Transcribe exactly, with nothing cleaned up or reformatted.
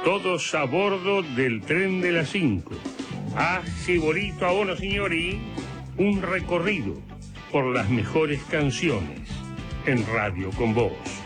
Todos a bordo del tren de las cinco. Hace bonito ahora, señores, un recorrido por las mejores canciones en Radio con Vos.